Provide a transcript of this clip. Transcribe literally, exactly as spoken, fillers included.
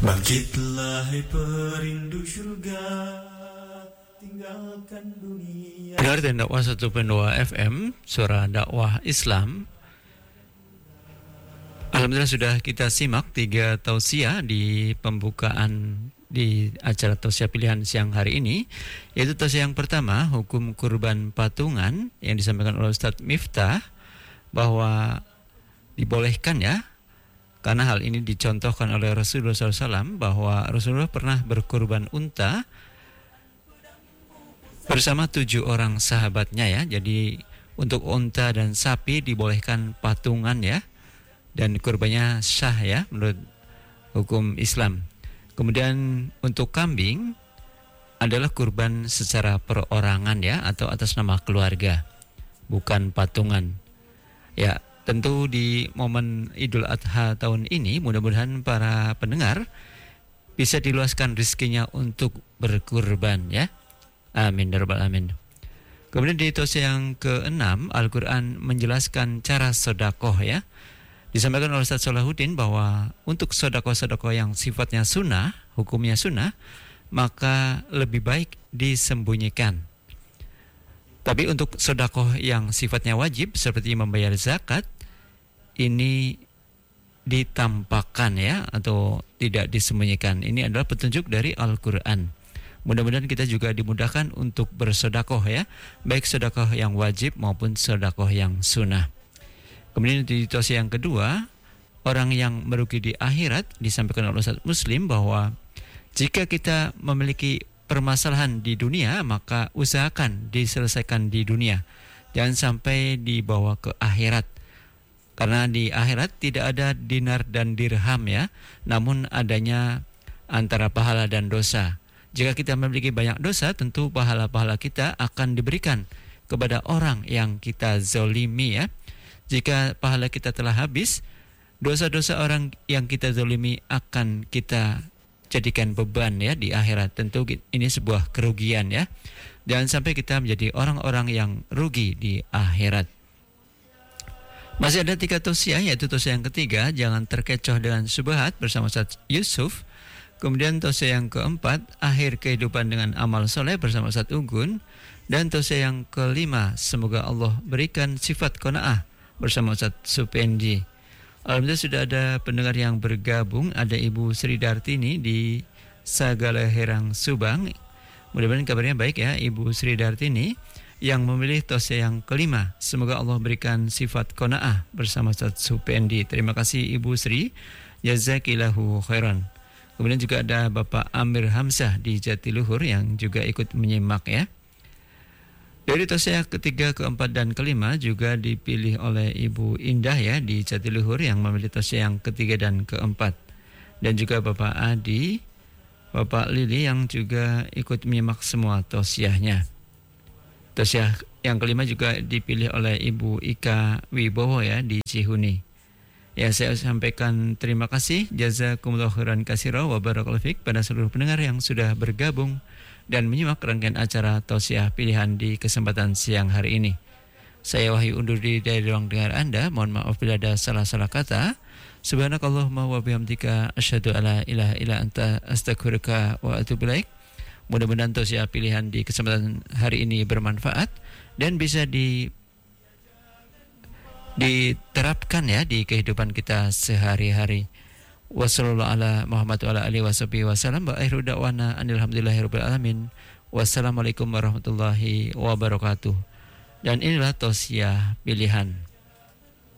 Bangkitlah hai perindu surga, tinggalkan dunia. Dengar dan dakwah satu koma dua F M, suara dakwah Islam. Alhamdulillah sudah kita simak tiga tausiah di pembukaan di acara tausiah pilihan siang hari ini, yaitu tausiah yang pertama, hukum kurban patungan yang disampaikan oleh Ustadz Miftah, bahwa dibolehkan ya, karena hal ini dicontohkan oleh Rasulullah shallallahu alaihi wasallam, bahwa Rasulullah pernah berkurban unta bersama tujuh orang sahabatnya ya. Jadi untuk unta dan sapi dibolehkan patungan ya, dan kurbannya sah ya menurut hukum Islam. Kemudian untuk kambing adalah kurban secara perorangan ya, atau atas nama keluarga, bukan patungan. Ya, tentu di momen Idul Adha tahun ini mudah-mudahan para pendengar bisa diluaskan rezekinya untuk berkurban ya. Amin ya rabbal alamin. Kemudian di tausiah yang keenam, Al-Quran menjelaskan cara sedekah ya. Disampaikan oleh Ustaz Salahuddin bahwa untuk sedekah-sedekah yang sifatnya sunnah, hukumnya sunnah, maka lebih baik disembunyikan. Tapi untuk sedekah yang sifatnya wajib seperti membayar zakat, ini ditampakkan ya, atau tidak disembunyikan. Ini adalah petunjuk dari Al-Quran. Mudah-mudahan kita juga dimudahkan untuk bersedekah ya, baik sedekah yang wajib maupun sedekah yang sunnah. Kemudian di tausiah yang kedua, orang yang merugi di akhirat, disampaikan oleh Ustaz Muslim bahwa jika kita memiliki permasalahan di dunia, maka usahakan diselesaikan di dunia. Jangan sampai dibawa ke akhirat. Karena di akhirat tidak ada dinar dan dirham ya, namun adanya antara pahala dan dosa. Jika kita memiliki banyak dosa, tentu pahala-pahala kita akan diberikan kepada orang yang kita zolimi ya. Jika pahala kita telah habis, dosa-dosa orang yang kita zolimi akan kita jadikan beban ya di akhirat. Tentu ini sebuah kerugian ya. Jangan sampai kita menjadi orang-orang yang rugi di akhirat. Masih ada tiga tausiah, yaitu tausiah yang ketiga, jangan terkecoh dengan syubhat bersama Ustaz Yusuf. Kemudian tausiah yang keempat, akhir kehidupan dengan amal soleh bersama Ustaz Ugun. Dan tausiah yang kelima, semoga Allah berikan sifat qanaah bersama Ustaz Supendi. Alhamdulillah sudah ada pendengar yang bergabung. Ada Ibu Sri Dartini di Sagalaherang, Subang. Mudah-mudahan kabarnya baik ya Ibu Sri Dartini, yang memilih tausiah yang kelima, semoga Allah berikan sifat qanaah bersama Ustaz Supendi. Terima kasih Ibu Sri, jazakillahu khairan. Kemudian juga ada Bapak Amir Hamzah di Jatiluhur yang juga ikut menyimak ya. Dari tausiah ketiga, keempat, dan kelima juga dipilih oleh Ibu Indah ya di Jatiluhur yang memilih tausiah yang ketiga dan keempat. Dan juga Bapak Adi, Bapak Lili yang juga ikut menyimak semua tausiahnya. Tausiah yang kelima juga dipilih oleh Ibu Ika Wibowo ya di Cihuni. Ya, saya sampaikan terima kasih, jazakumullah khairan katsira wa barakallahu fiik pada seluruh pendengar yang sudah bergabung dan menyimak rangkaian acara tausiah pilihan di kesempatan siang hari ini. Saya Wahyu undur diri dari ruang dengar Anda. Mohon maaf bila ada salah-salah kata. Subhanakallahumma wa bihamdika asyhadu alla ilaha illa anta astaghfiruka wa atubu ilaik. Mudah-mudahan tausiah pilihan di kesempatan hari ini bermanfaat dan bisa di diterapkan ya di kehidupan kita sehari-hari. Wassallallahu ala Muhammad wa ala alihi washabihi wasallam wa akhiru da'wana alhamdulillahirabbil alamin. Wassalamualaikum warahmatullahi wabarakatuh. Dan inilah tausiah pilihan.